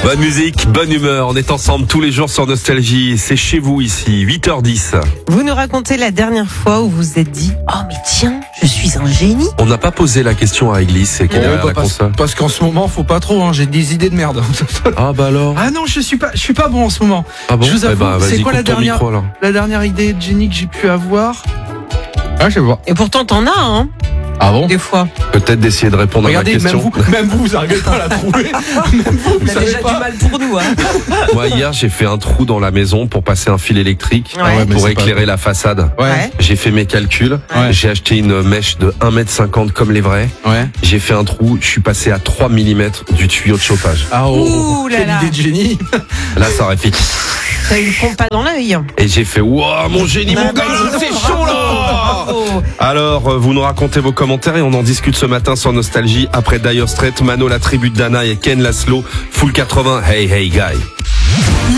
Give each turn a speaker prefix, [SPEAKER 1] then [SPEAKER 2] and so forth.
[SPEAKER 1] Bonne musique, bonne humeur. On est ensemble tous les jours sur Nostalgie. C'est chez vous ici, 8h10.
[SPEAKER 2] Vous nous racontez la dernière fois où vous vous êtes dit « Oh mais tiens, je suis un génie ».
[SPEAKER 1] On n'a pas posé la question à Église, qui est derrière la console.
[SPEAKER 3] Parce qu'en ce moment, faut pas trop, j'ai des idées de merde.
[SPEAKER 1] Ah bah alors.
[SPEAKER 3] Ah non, je suis pas bon en ce moment.
[SPEAKER 1] Ah bon.
[SPEAKER 3] Je vous avoue,
[SPEAKER 1] vas-y,
[SPEAKER 3] c'est quoi
[SPEAKER 1] coupe ton micro, alors.
[SPEAKER 3] la dernière idée de génie que j'ai pu avoir? Ah, je sais pas.
[SPEAKER 2] Et pourtant t'en as, hein,
[SPEAKER 3] Ah bon?
[SPEAKER 2] des fois.
[SPEAKER 1] Peut-être d'essayer de répondre
[SPEAKER 3] Regardez,
[SPEAKER 1] à ma question.
[SPEAKER 3] même vous arrivez pas à la trouver. Même vous
[SPEAKER 2] On a
[SPEAKER 3] savez
[SPEAKER 2] déjà
[SPEAKER 3] pas.
[SPEAKER 2] du mal pour nous, hein.
[SPEAKER 1] Moi hier j'ai fait un trou dans la maison pour passer un fil électrique
[SPEAKER 2] Ouais.
[SPEAKER 3] mais
[SPEAKER 1] pour
[SPEAKER 3] c'est pas
[SPEAKER 1] éclairer la façade.
[SPEAKER 3] Ouais.
[SPEAKER 1] J'ai fait mes calculs,
[SPEAKER 3] Ouais.
[SPEAKER 1] j'ai acheté une mèche de 1,50 m comme les vrais.
[SPEAKER 3] Ouais.
[SPEAKER 1] J'ai fait un trou, je suis passé à 3 mm du tuyau de chauffage.
[SPEAKER 3] Ah
[SPEAKER 2] Ouh là
[SPEAKER 3] quelle
[SPEAKER 2] là.
[SPEAKER 3] idée de génie.
[SPEAKER 1] Là ça aurait fait...
[SPEAKER 2] T'as une pompe dans l'œil.
[SPEAKER 1] Et j'ai fait wow, mon génie, mon gars, c'est chaud là.
[SPEAKER 2] Bravo.
[SPEAKER 1] Alors, vous nous racontez vos commentaires et on en discute ce matin sur Nostalgie. Après Dire Straits, Mano, la tribu de Dana et Ken Laszlo, Full 80, Hey Hey Guy.